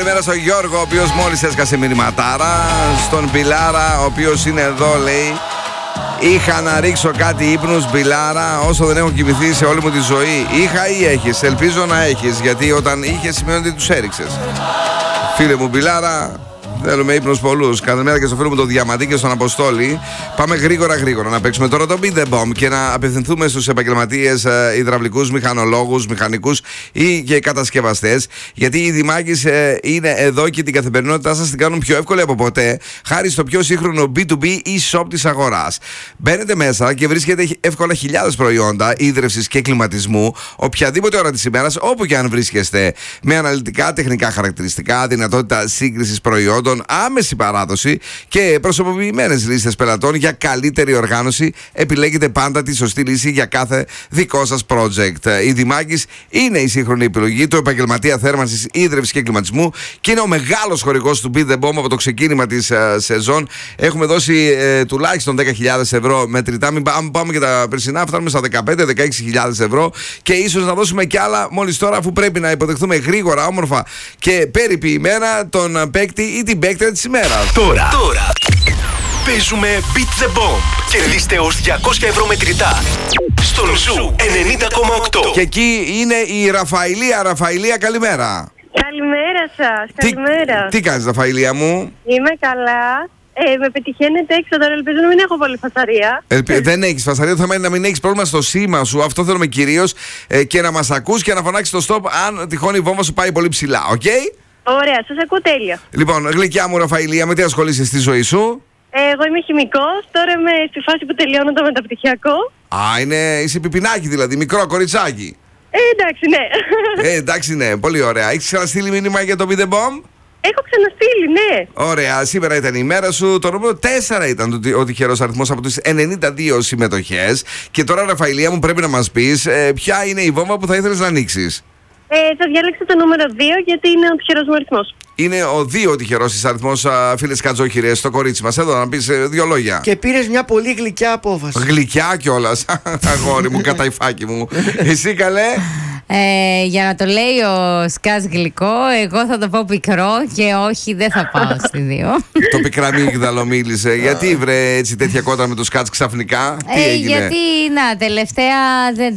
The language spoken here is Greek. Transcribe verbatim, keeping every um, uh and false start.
καλημέρα στον Γιώργο, ο οποίος μόλις έσκασε μηνυματάρα. Στον Μπιλάρα, ο οποίος είναι εδώ, λέει: είχα να ρίξω κάτι ύπνους, Μπιλάρα, όσο δεν έχω κοιμηθεί σε όλη μου τη ζωή. Είχα ή έχεις? Ελπίζω να έχεις, γιατί όταν είχες σημαίνει ότι τους έριξες. Φίλε μου Μπιλάρα, θέλουμε ύπνους πολλούς. Καλημέρα και στο φίλο μου τον Διαμαντή και στον Αποστόλη. Πάμε γρήγορα γρήγορα να παίξουμε τώρα το Beat the Bomb και να απευθυνθούμε στους επαγγελματίες ε, υδραυλικούς, μηχανολόγους, μηχανικούς ή και κατασκευαστές. Γιατί οι Δημάκης ε, είναι εδώ και την καθημερινότητά σας την κάνουν πιο εύκολη από ποτέ, χάρη στο πιο σύγχρονο μπι του μπι e-shop της αγοράς. Μπαίνετε μέσα και βρίσκετε εύκολα χιλιάδες προϊόντα ίδρευσης και κλιματισμού, οποιαδήποτε ώρα της ημέρας, όπου και αν βρίσκεστε. Με αναλυτικά τεχνικά χαρακτηριστικά, δυνατότητα σύγκρισης προϊόντων, άμεση παράδοση και προσωποποιημένες λίστες πελατών για καλύτερη οργάνωση. Επιλέγετε πάντα τη σωστή λύση για κάθε δικό σας project. Η Δημάκης είναι η σύγχρονη επιλογή του επαγγελματία θέρμανσης, ίδρυυσης και κλιματισμού και είναι ο μεγάλος χορηγός του Beat the Bomb από το ξεκίνημα της uh, σεζόν. Έχουμε δώσει uh, τουλάχιστον δέκα χιλιάδες ευρώ μετρητά. Μην πάμε, πάμε και τα περσινά, φτάνουμε στα δεκαπέντε με δεκαέξι χιλιάδες ευρώ και ίσως να δώσουμε κι άλλα μόλις τώρα, αφού πρέπει να υποδεχθούμε γρήγορα, όμορφα και περιποιημένα τον παίκτη ή την παίκτρια της ημέρας. Τώρα, τώρα παίζουμε Beat the Bomb. Κερδίστε ως διακόσια ευρώ μετρητά στον Ζου ενενήντα κόμμα οκτώ. Και εκεί είναι η Ραφαηλία. Ραφαηλία, καλημέρα. Καλημέρα σας, καλημέρα. Τι, τι κάνεις, Ραφαηλία μου? Είμαι καλά. Ε, με πετυχαίνετε έξω τώρα, ελπίζω να μην έχω πολύ φασαρία. Ελπι... Δεν έχεις φασαρία, το θέμα είναι να μην έχεις πρόβλημα στο σήμα σου. Αυτό θέλουμε κυρίως, ε, και να μας ακούς και να φωνάξεις το stop αν τυχόν η βόμβα σου πάει πολύ ψηλά, οκ? Okay? Ωραία, σας ακούω τέλεια. Λοιπόν, γλυκιά μου Ραφαηλία, με τι ασχολείσαι στη ζωή σου? Ε, εγώ είμαι χημικός, τώρα είμαι στη φάση που τελειώνω το μεταπτυχιακό. Α, είναι, είσαι πιπινάκι δηλαδή, μικρό κοριτσάκι. Ε, εντάξει, ναι. Ε, εντάξει, ναι, πολύ ωραία. Έχεις ξαναστείλει μήνυμα για το Beat the Bomb? Έχω ξαναστείλει, ναι. Ωραία, σήμερα ήταν η ημέρα σου. Το νούμερο τέσσερα ήταν ο τυχερός αριθμός από τις ενενήντα δύο συμμετοχές. Και τώρα, Ραφαηλία μου, πρέπει να μας πεις ε, ποια είναι η βόμβα που θα ήθελες να ανοίξεις. Ε, θα διάλεξω το νούμερο δύο, γιατί είναι ο τυχερός μου αριθμός. Είναι ο δύο τυχερός της αριθμός, φίλες Κατζόχυρες, στο κορίτσι μας. Εδώ να πεις ε, δύο λόγια. Και πήρες μια πολύ γλυκιά απόφαση. Γλυκιά κιόλας. Αγόρι μου, καταϊφάκι μου. Εσύ καλέ? Ε, για να το λέει ο Σκάς γλυκό, εγώ θα το πω πικρό και όχι, δεν θα πάω στη δύο. Το πικραμίγδαλο μίλησε. Γιατί βρε έτσι τέτοια κόντρα με το Σκάτς ξαφνικά? Τι Ε, έγινε? γιατί, να, τελευταία δεν